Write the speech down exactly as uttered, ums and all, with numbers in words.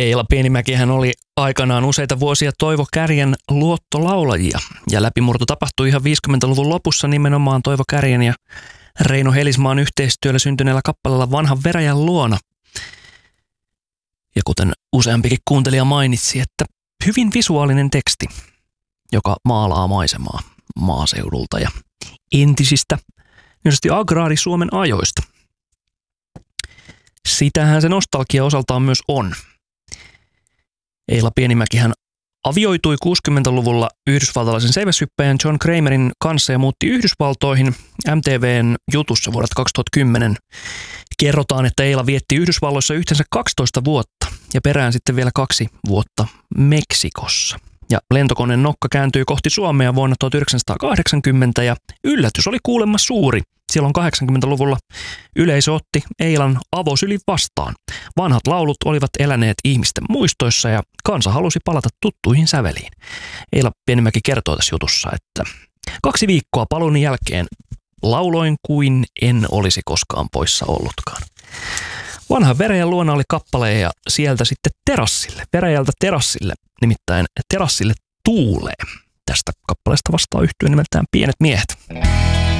Eila Pienimäkihän oli aikanaan useita vuosia Toivo Kärjen luottolaulajia. Ja läpimurto tapahtui ihan viisikymmentäluvun lopussa nimenomaan Toivo Kärjen ja Reino Helismaan yhteistyöllä syntyneellä kappaleella Vanhan veräjän luona. Ja kuten useampikin kuuntelija mainitsi, että hyvin visuaalinen teksti, joka maalaa maisemaa maaseudulta ja entisistä, niin agraari-Suomen ajoista. Sitähän se nostalgia osaltaan myös on. Eila Pienimäkihän avioitui kuusikymmentäluvulla yhdysvaltalaisen seiväshyppäjän John Kramerin kanssa ja muutti Yhdysvaltoihin. M T V:n jutussa vuodelta kaksituhattakymmenen kerrotaan, että Eila vietti Yhdysvalloissa yhteensä kaksitoista vuotta ja perään sitten vielä kaksi vuotta Meksikossa. Ja lentokoneen nokka kääntyi kohti Suomea vuonna tuhatyhdeksänsataakahdeksankymmentä ja yllätys oli kuulemma suuri. Silloin kahdeksankymmentäluvulla yleisö otti Eilan avosylin vastaan. Vanhat laulut olivat eläneet ihmisten muistoissa ja kansa halusi palata tuttuihin säveliin. Eila Pienimäki kertoo tässä jutussa, että kaksi viikkoa paluun jälkeen lauloin kuin en olisi koskaan poissa ollutkaan. Vanhan veräjän luona oli kappale ja sieltä sitten terassille, veräjältä terassille, nimittäin terassille tuulee. Tästä kappaleesta vastaa yhtye nimeltään Pienet miehet.